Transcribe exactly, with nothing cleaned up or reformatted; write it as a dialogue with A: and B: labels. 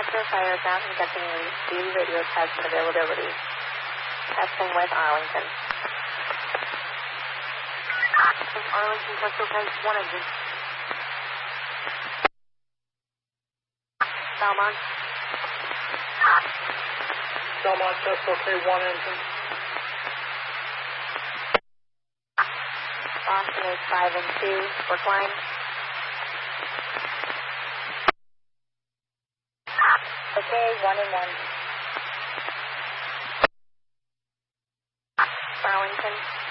A: Helicopter fire ground conducting the radio test availability. Testing with Arlington.
B: Arlington, test okay, one engine. Belmont.
C: Belmont, test okay, one engine.
A: Boston is five and two, Brookline. Okay, one and one. Arlington.